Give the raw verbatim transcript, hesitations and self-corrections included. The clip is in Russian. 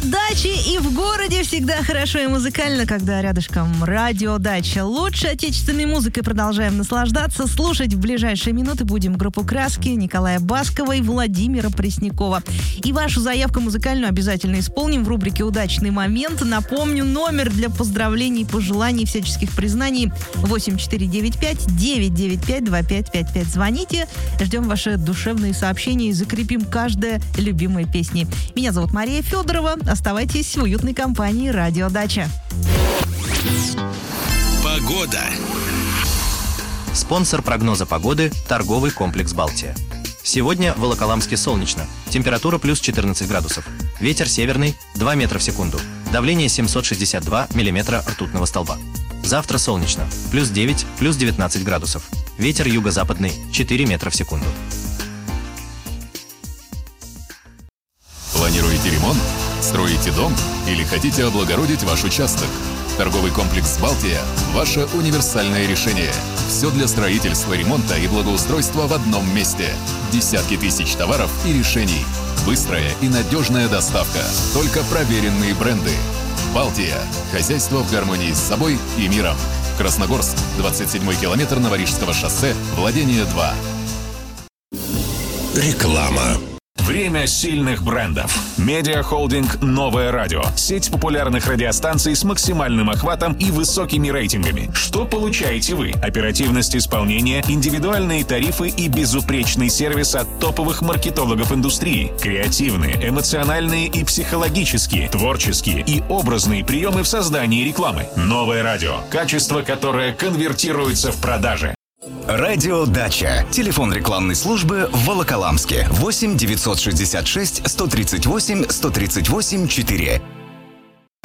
На даче и в городе всегда хорошо и музыкально, когда рядышком радиодача. Лучшей отечественной музыкой продолжаем наслаждаться. Слушать в ближайшие минуты будем группу «Краски» Николая Баскова и Владимира Преснякова. И вашу заявку музыкальную обязательно исполним в рубрике «Удачный момент». Напомню, номер для поздравлений, пожеланий, всяческих признаний восемь четыре девять пять девять девять пять два пять пять пять. Звоните, ждем ваши душевные сообщения и закрепим каждое любимой песни. Меня зовут Мария Федорова. Оставайтесь в уютной компании «Радиодача». Погода. Спонсор прогноза погоды – торговый комплекс «Балтия». Сегодня в Волоколамске солнечно. Температура плюс четырнадцать градусов. Ветер северный – два метра в секунду. Давление семьсот шестьдесят два миллиметра ртутного столба. Завтра солнечно. Плюс девять, плюс девятнадцать градусов. Ветер юго-западный – четыре метра в секунду. Планируете ремонт? Строите дом? Или хотите облагородить ваш участок? Торговый комплекс «Балтия» – ваше универсальное решение. Все для строительства, ремонта и благоустройства в одном месте. Десятки тысяч товаров и решений. Быстрая и надежная доставка. Только проверенные бренды. «Балтия» – хозяйство в гармонии с собой и миром. Красногорск, двадцать седьмой километр Новорижского шоссе, владение два. Реклама. Время сильных брендов. Медиахолдинг «Новое радио». Сеть популярных радиостанций с максимальным охватом и высокими рейтингами. Что получаете вы? Оперативность исполнения, индивидуальные тарифы и безупречный сервис от топовых маркетологов индустрии. Креативные, эмоциональные и психологические, творческие и образные приемы в создании рекламы. «Новое радио». Качество, которое конвертируется в продажи. Радиодача. Телефон рекламной службы в Волоколамске. восемь девятьсот шестьдесят шесть сто тридцать восемь сто тридцать восемь четыре.